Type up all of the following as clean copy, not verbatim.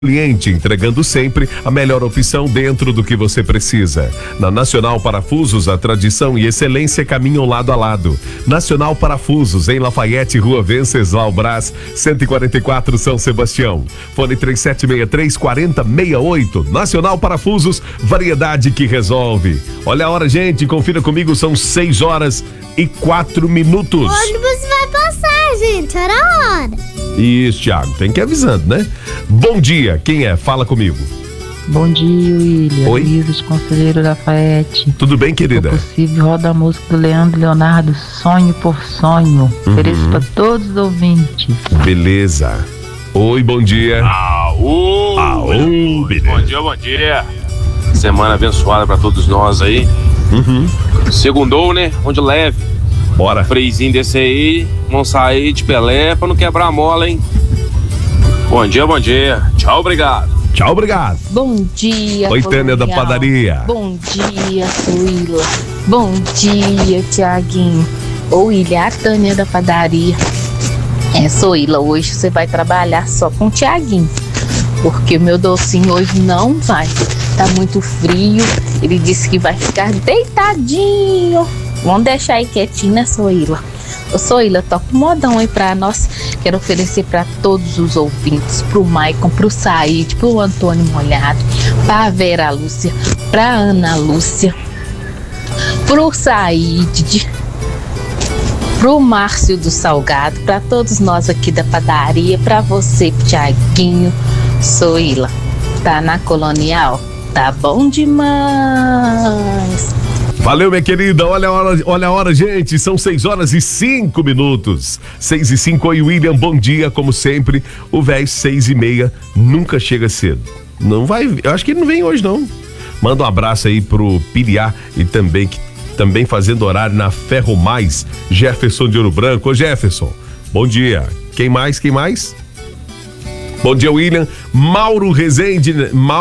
cliente, entregando sempre a melhor opção dentro do que você precisa. Na Nacional Parafusos, a tradição e excelência caminham lado a lado. Nacional Parafusos, em Lafayette, Rua Venceslau Brás, 144, São Sebastião. Fone 3763-4068. Nacional Parafusos, variedade que resolve. Olha a hora, gente, confira comigo, são 6h04. O ônibus vai passar, gente, olha a hora. Isso, Thiago, tem que ir avisando, né? Bom dia, quem é? Fala comigo. Bom dia, William. Oi. Ives, Conselheiro Lafayette. Tudo bem, querida? Se possível, roda a música do Leandro Leonardo, Sonho por Sonho. Ofereço para todos os ouvintes. Beleza. Oi, bom dia. Aô, beleza. bom dia. Semana abençoada pra todos nós aí. Segundou, né? Onde leve. Bora. Freizinho desse aí, não sair de Pelé pra não quebrar a mola, hein? Bom dia. Tchau, obrigado. Tchau, obrigado. Bom dia, Oi, Tânia da Colonial. padaria. Bom dia, Suíla. Bom dia, Tiaguinho. Ô, William, a Tânia da padaria. Suíla, hoje você vai trabalhar só com o Tiaguinho, porque o meu docinho hoje não vai. Tá muito frio, ele disse que vai ficar deitadinho. Vamos deixar aí quietinho, né, Suíla? Ô, Suíla, toca um modão aí pra nós. Quero oferecer pra todos os ouvintes, pro Maicon, pro Said, pro Antônio Molhado, pra Vera Lúcia, pra Ana Lúcia, pro Said, pro Márcio do Salgado, pra todos nós aqui da padaria, pra você, Tiaguinho. Suíla, tá na Colonial? Tá bom demais. Valeu, minha querida. Olha a hora, gente. São 6h05. 6h05. Oi, William. Bom dia, como sempre. O velho 6h30 nunca chega cedo. Não vai. Eu acho que ele não vem hoje, não. Manda um abraço aí pro Piriá e também fazendo horário na Ferro Mais, Jefferson de Ouro Branco. Ô, Jefferson, bom dia. Quem mais? Bom dia, William. Mauro Rezende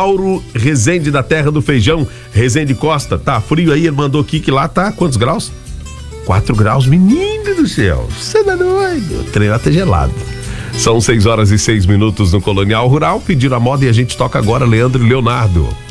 da Terra do Feijão, Rezende Costa. Tá frio aí, ele mandou aqui que lá tá quantos graus? 4 graus, menino do céu. Você tá doido? O trem lá tá gelado. São 6h06 no Colonial Rural. Pediram a moda e a gente toca agora Leandro e Leonardo.